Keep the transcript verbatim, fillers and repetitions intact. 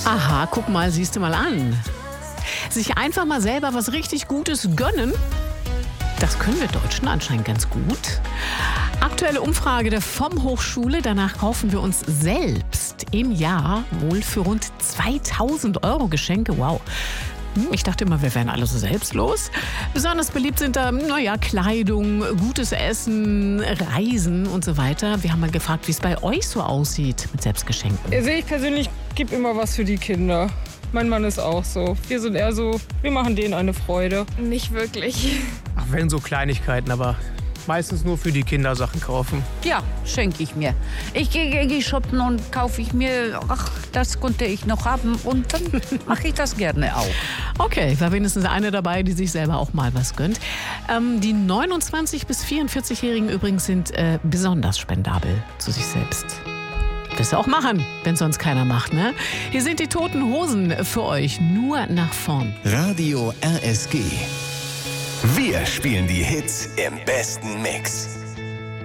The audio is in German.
Aha, guck mal, siehst du mal an. Sich einfach mal selber was richtig Gutes gönnen, das können wir Deutschen anscheinend ganz gut. Aktuelle Umfrage der V O M-Hochschule. Danach kaufen wir uns selbst im Jahr wohl für rund zweitausend Euro Geschenke. Wow. Ich dachte immer, wir wären alle so selbstlos. Besonders beliebt sind da, naja, Kleidung, gutes Essen, Reisen und so weiter. Wir haben mal gefragt, wie es bei euch so aussieht mit Selbstgeschenken. Also ich persönlich gebe immer was für die Kinder. Mein Mann ist auch so. Wir sind eher so, wir machen denen eine Freude. Nicht wirklich. Ach, wenn so Kleinigkeiten, aber meistens nur für die Kinder Sachen kaufen. Ja, schenke ich mir. Ich gehe geh shoppen und kaufe ich mir, ach, das konnte ich noch haben und dann mache ich das gerne auch. Okay, war wenigstens eine dabei, die sich selber auch mal was gönnt. Ähm, die neunundzwanzig- bis vierundvierzig-Jährigen übrigens sind äh, besonders spendabel zu sich selbst. Wirst du auch machen, wenn sonst keiner macht, ne? Hier sind die Toten Hosen für euch, nur nach vorn. Radio R S G. Wir spielen die Hits im besten Mix.